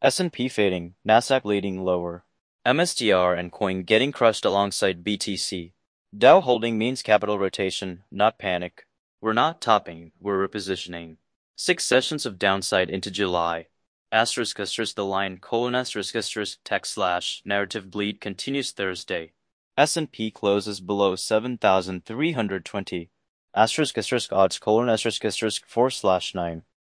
S&P fading, Nasdaq leading lower. MSTR and Coin getting crushed alongside BTC. Dow holding means capital rotation, not panic. We're not topping, we're repositioning. 6 sessions of downside into July. The line : * narrative bleed continues Thursday. S&P closes below 7,320. * odds : * 4/9.